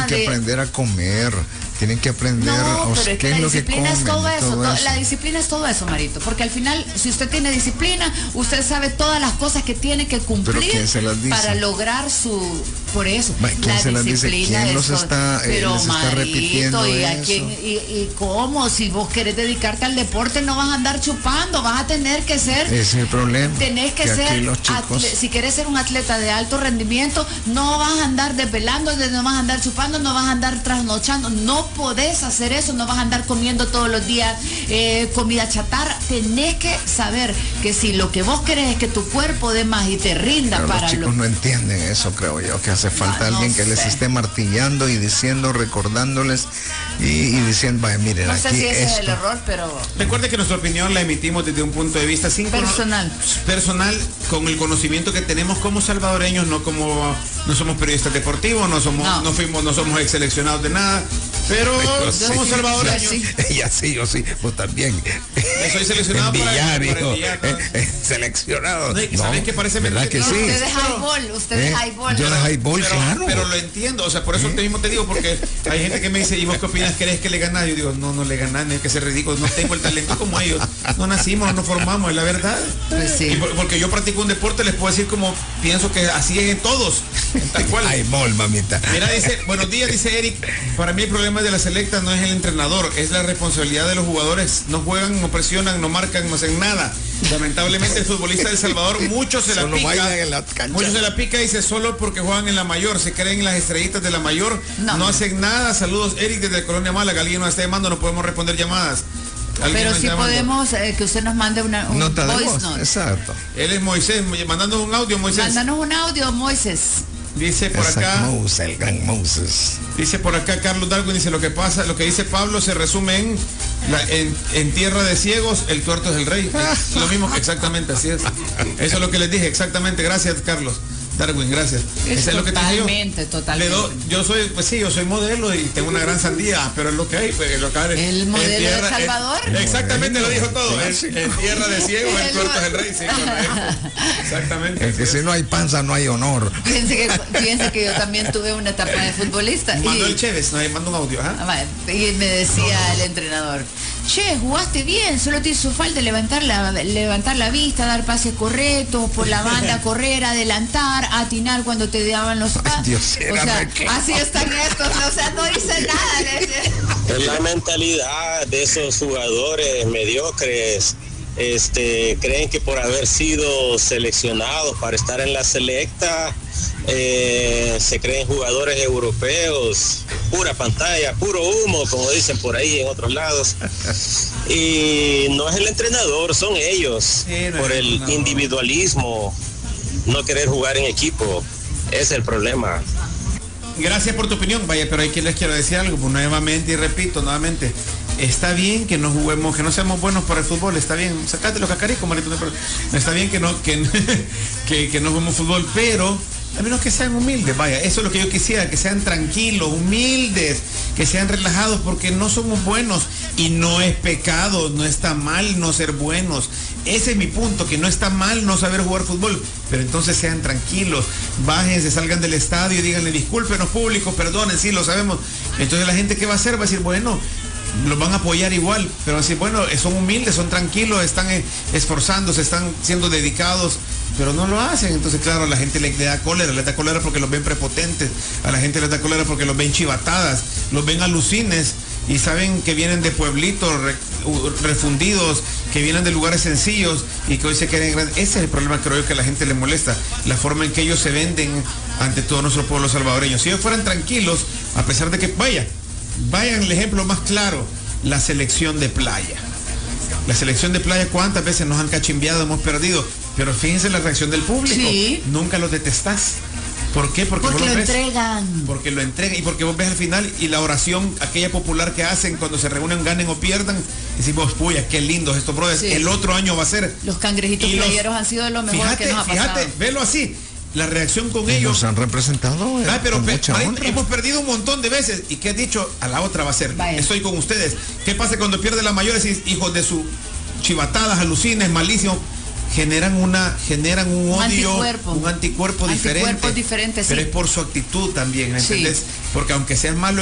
tienen que aprender a comer, tienen que aprender qué es lo que comen. Es todo eso. La disciplina es todo eso, Marito, porque al final, si usted tiene disciplina, usted sabe todas las cosas que tiene que cumplir para lograr su... Por eso, ¿quién se las dice? ¿Quién los está, pero les está repitiendo eso? ¿Y cómo? Si vos querés dedicarte al deporte, no vas a andar chupando, vas a tener que ser... Ese es el problema. Tenés que ser, si querés ser un atleta de alto rendimiento, no vas a andar desvelando, no vas a andar chupando, no vas a andar trasnochando, no podés hacer eso, no vas a andar comiendo todos los días comida chatarra. Tenés que saber que si lo que vos querés es que tu cuerpo dé más y te rinda. Pero los chicos no entienden eso, creo yo, que hace falta alguien que les esté martillando y diciendo, recordándoles y diciendo, vaya, miren, no sé si ese es el error, pero... Recuerde que nuestra opinión la emitimos desde un punto de vista personal, con el conocimiento que tenemos como salvadoreños, no somos periodistas deportivos, no somos ex seleccionados de nada, pero somos salvadoreños. Ella sí, yo sí, vos también. Yo soy seleccionado para el seleccionado. ¿Sabes qué parece verdad que sí? Usted es highball, Yo de highball, claro. Pero lo entiendo, o sea, por eso mismo te digo, porque hay gente que me dice, ¿y vos qué opinas? ¿Crees que le ganás? Yo digo, no le ganás, no hay que ser ridículo, no tengo el talento como ellos, no nacimos, no nos formamos, es la verdad. Pues sí. Porque yo practico un deporte, les puedo decir como pienso que así es en todos, tal cual. Highball, mamita. Mira, dice, buenos días, dice Eric, para mí el problema de la selecta no es el entrenador, es la responsabilidad de los jugadores, no juegan, no presionan, no marcan, no hacen nada. Lamentablemente el futbolista de El Salvador, muchos se la pica, dice, solo porque juegan en la mayor, se creen en las estrellitas de la mayor, no hacen nada. Saludos, Eric, desde Colonia Málaga, alguien nos está llamando, no podemos responder llamadas. Pero sí podemos que usted nos mande un nota voice de voz. note. Exacto. Él es Moisés, mandando un audio, Moisés. Mándanos un audio, Moisés. Dice por acá, el gran Moses. Dice por acá Carlos Darwin, dice lo que dice Pablo se resume en tierra de ciegos, el tuerto es el rey. Lo mismo, exactamente, así es. Eso es lo que les dije, exactamente. Gracias, Carlos Darwin, gracias. Eso es lo que te digo. Totalmente. Yo soy modelo y tengo una gran sandía, pero es lo que hay, pues, lo que hay. El modelo de El Salvador. Exactamente, lo dijo todo. En tierra de ciegos, el tuerto es el rey, sí, exactamente. Es que si no hay panza, no hay honor. Fíjense que yo también tuve una etapa de futbolista. Manuel Chévez, mandó un audio, y me decía el entrenador, che, jugaste bien, solo te hizo falta levantar la vista, dar pases correctos, por la banda correr, adelantar, atinar cuando te daban los pases. O sea, así están estos, o sea, no hice nada. Es la mentalidad de esos jugadores mediocres. Creen que por haber sido seleccionados para estar en la selecta, se creen jugadores europeos, pura pantalla, puro humo, como dicen por ahí en otros lados. Y no es el entrenador, son ellos, por el individualismo, no querer jugar en equipo, ese es el problema. Gracias por tu opinión, vaya, pero aquí les quiero decir algo, pues nuevamente y repito, nuevamente, está bien que no juguemos, que no seamos buenos para el fútbol, está bien, sacate los cacaricos, Marito, está bien que no juguemos fútbol, pero a menos que sean humildes, vaya, eso es lo que yo quisiera, que sean tranquilos, humildes, que sean relajados, porque no somos buenos y no es pecado, no está mal no ser buenos. Ese es mi punto, que no está mal no saber jugar fútbol, pero entonces sean tranquilos, bájense, salgan del estadio y díganle, discúlpenos público, perdonen, sí, lo sabemos. Entonces la gente, ¿qué va a hacer? Va a decir, bueno, los van a apoyar igual, pero así, bueno, son humildes, son tranquilos, están esforzándose, están siendo dedicados, pero no lo hacen. Entonces, claro, a la gente le da cólera porque los ven prepotentes, a la gente le da cólera porque los ven chivatadas, los ven alucines y saben que vienen de pueblitos refundidos, que vienen de lugares sencillos y que hoy se quieren grandes. Ese es el problema, creo yo, que a la gente le molesta, la forma en que ellos se venden ante todo nuestro pueblo salvadoreño. Si ellos fueran tranquilos, a pesar de que, vayan el ejemplo más claro, la selección de playa. La selección de playa, ¿cuántas veces nos han cachimbeado, hemos perdido? Pero fíjense la reacción del público. Sí. Nunca los detestás. ¿Por qué? Porque lo entregan. Porque lo entregan y porque vos ves al final y la oración, aquella popular que hacen cuando se reúnen, ganen o pierdan, decimos, puya, qué lindos estos brothers. Sí. El otro año va a ser. Los cangrejitos playeros han sido lo mejor que nos ha pasado. Fíjate, velo así. La reacción con ellos. Nos han representado. Pero hemos perdido un montón de veces. ¿Y qué has dicho? A la otra va a ser. Vaya. Estoy con ustedes. ¿Qué pasa cuando pierde la mayor? Hijos de su chivatadas, alucines, malísimos. generan un odio, un anticuerpo diferente, diferente, pero sí. es por su actitud también, ¿me entiendes? Porque aunque seas malo